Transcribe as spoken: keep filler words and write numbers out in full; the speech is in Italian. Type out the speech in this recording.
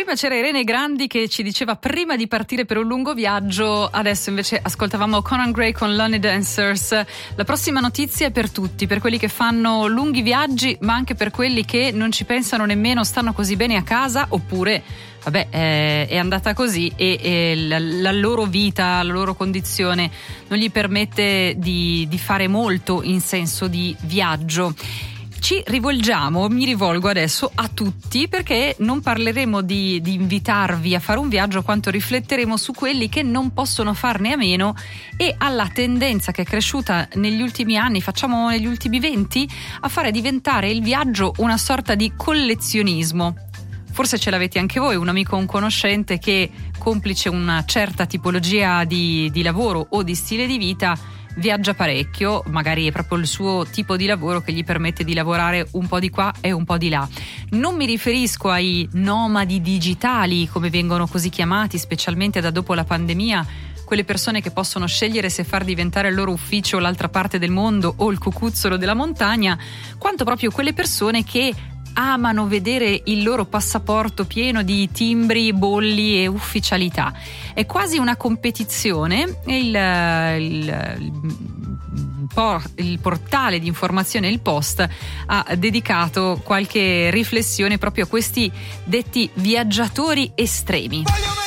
Prima c'era Irene Grandi che ci diceva prima di partire per un lungo viaggio, adesso invece ascoltavamo Conan Gray con Lonely Dancers. La prossima notizia è per tutti, per quelli che fanno lunghi viaggi, ma anche per quelli che non ci pensano nemmeno, stanno così bene a casa, oppure vabbè eh, è andata così e, e la, la loro vita, la loro condizione non gli permette di, di fare molto in senso di viaggio. Ci rivolgiamo, mi rivolgo adesso a tutti, perché non parleremo di, di invitarvi a fare un viaggio quanto rifletteremo su quelli che non possono farne a meno e alla tendenza che è cresciuta negli ultimi anni, facciamo negli ultimi venti, a fare diventare il viaggio una sorta di collezionismo. Forse ce l'avete anche voi, un amico o un conoscente che, complice una certa tipologia di, di lavoro o di stile di vita, viaggia parecchio, magari è proprio il suo tipo di lavoro che gli permette di lavorare un po' di qua e un po' di là. Non mi riferisco ai nomadi digitali, come vengono così chiamati, specialmente da dopo la pandemia, quelle persone che possono scegliere se far diventare il loro ufficio l'altra parte del mondo o il cucuzzolo della montagna, quanto proprio quelle persone che amano vedere il loro passaporto pieno di timbri, bolli e ufficialità. È quasi una competizione. Il, il, il, il portale di informazione Il Post ha dedicato qualche riflessione proprio a questi detti viaggiatori estremi.